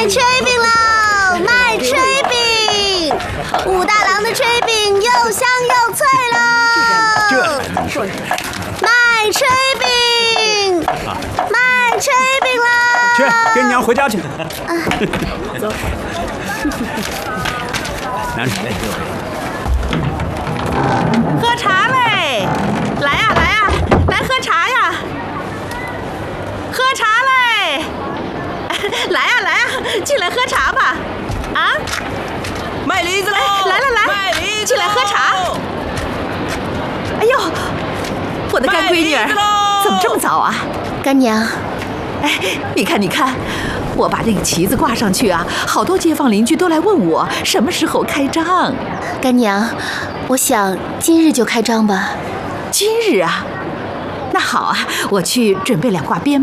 卖炊饼喽！卖炊饼，武大郎的炊饼又香又脆喽！卖炊饼，卖炊饼喽！ 去，跟娘回家去。走。拿水。 喝茶嘞！来呀来呀，来喝茶呀！喝茶嘞！来呀来呀，进来喝茶吧！啊， 卖梨子喽！ 来来来， 卖梨子， 进来喝茶。哎呦，我的干闺女儿，怎么这么早啊？ 干娘， 哎，你看你看，我把这个旗子挂上去啊，好多街坊邻居都来问我什么时候开张。 干娘，我想今日就开张吧。 今日啊，那好啊，我去准备2挂鞭